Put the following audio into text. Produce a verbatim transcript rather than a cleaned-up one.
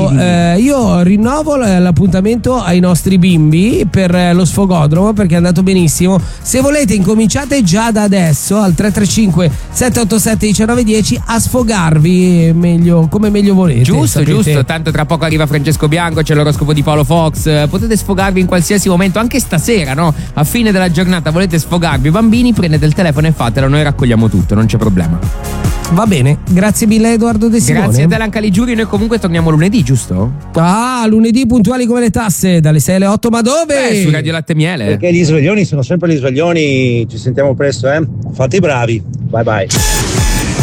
Intanto eh, io rinnovo l'appuntamento ai nostri bimbi per lo sfogodromo, perché è andato benissimo. Se volete incominciate già da adesso al tre tre cinque sette otto sette uno nove uno zero a sfogarvi meglio, come meglio volete. Giusto, sapete? giusto. Tanto tra poco arriva Francesco Bianco, c'è l'oroscopo di Paolo Fox. Potete sfogarvi in qualsiasi momento, anche stasera, no? A fine della giornata volete sfogarvi, bambini, prendete il telefono e fatelo, noi raccogliamo tutto, non c'è problema. Va bene, grazie mille Edoardo De Simone. Grazie a te Lanca Ligiuri, noi comunque torniamo lunedì, giusto? Ah, lunedì puntuali come le tasse, dalle sei alle otto, ma dove? Beh, su Radio Latte e Miele. Perché gli sveglioni sono sempre gli sveglioni, ci sentiamo presto, eh? Fate i bravi, bye bye.